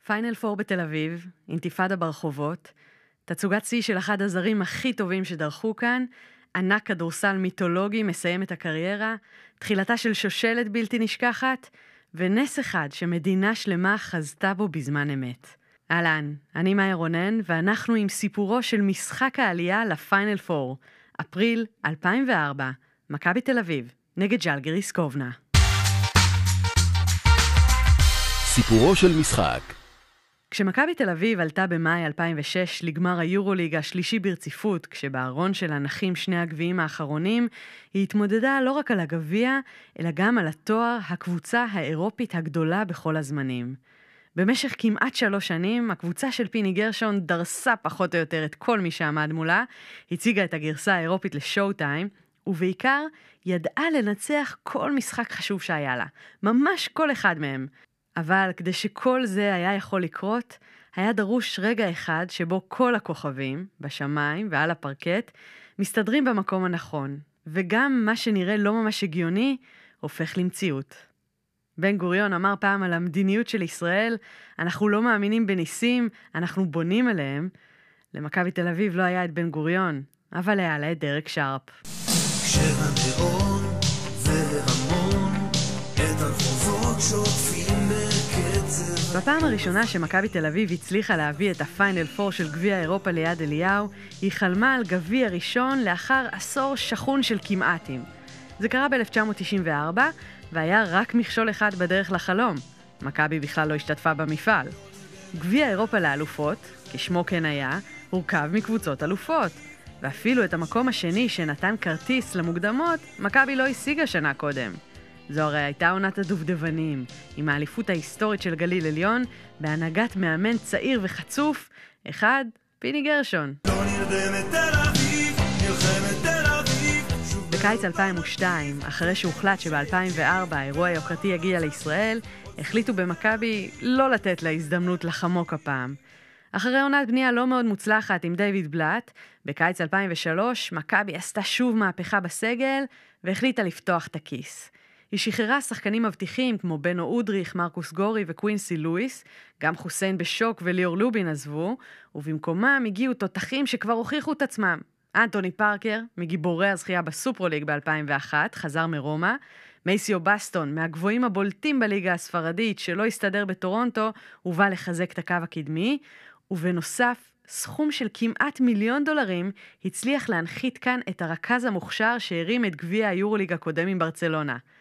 פיינל 4 בתל אביב, אינתיפאדה ברחובות, תצוגת שיא של אחד הזרים הכי טובים שדרכו כאן, ענק כדורסל מיתולוגי מסיים את הקריירה, תחילתה של שושלת בלתי נשכחת, ונס אחד שמדינה שלמה חזתה בו בזמן אמת. אהלן, אני מאיה רונן, ואנחנו עם סיפורו של משחק העלייה לפיינל 4, אפריל 2004, מכבי תל אביב, נגד ז'לגיריס קובנה. סיפורו של משחק. כשמכבי תל אביב עלתה במאי 2006 לגמר היורוליג השלישי ברציפות, כשבארון שלה נחים שני הגביעים האחרונים, היא התמודדה לא רק על הגביע, אלא גם על התואר הקבוצה האירופית הגדולה בכל הזמנים. במשך כמעט 3 שנים, הקבוצה של פיני גרשון דרסה פחות או יותר את כל מי שעמד מולה, הציגה את הגרסה האירופית לשואו טיים, ובעיקר ידעה לנצח כל משחק חשוב שהיה לה, ממש כל אחד מהם. אבל כדי שכל זה היה יכול לקרות, היה דרוש רגע אחד שבו כל הכוכבים, בשמיים ועל הפרקט, מסתדרים במקום הנכון, וגם מה שנראה לא ממש הגיוני, הופך למציאות. בן גוריון אמר פעם על המדיניות של ישראל, אנחנו לא מאמינים בניסים, אנחנו בונים עליהם. למכבי תל אביב לא היה את בן גוריון, אבל היה לה את דרק שרפ. כשהנאון והמון, את הרחובות שוטפים בקצב. בפעם הראשונה שמכבי תל אביב הצליחה להביא את הפיינל 4 של גביע אירופה ליד אליהו, היא חלמה על גביע ראשון לאחר עשור שכון של כמעטים. זה קרה ב-1994, והיה רק מכשול אחד בדרך לחלום. מכבי בכלל לא השתתפה במפעל. גביע אירופה לאלופות, כשמו כן היה, הורכב מקבוצות אלופות. ואפילו את המקום השני שנתן כרטיס למוקדמות, מכבי לא השיגה שנה קודם. זו הרי הייתה עונת הדובדבנים, עם האליפות ההיסטורית של גליל עליון, בהנהגת מאמן צעיר וחצוף, אחד, פיני גרשון. לא נרדמת תל אביב, נלחמת תל אביב. בקיץ 2002, אחרי שהוחלט שב-2004 האירוע היוקרתי יגיע לישראל, החליטו במכבי לא לתת לה הזדמנות לחמוק הפעם. אחרי עונת בנייה לא מאוד מוצלחת עם דיוויד בלאט, בקיץ 2003 מכבי עשתה שוב מהפכה בסגל והחליטה לפתוח את הכיס. היא שחררה שחקנים מבטיחים כמו בנו אודריך, מרקוס גורי וקווינסי לואיס, גם חוסיין בשוק וליאור לובין עזבו, ובמקומם הגיעו תותחים שכבר הוכיחו את עצמם. אנטוני פארקר, מגיבורי הזכייה בסופרוליג ב-2001, חזר מרומא, מייסיו בסטון, מהגבוהים הבולטים בליגה הספרדית שלא הסתדר בטורונטו, ובא לחזק את הקו הקדמי, ובנוסף, סכום של כמעט $1 מיליון הצליח להנחית כאן את הרכז המוכשר שהרים את גביע היורוליג הקודם עם ברצלונה.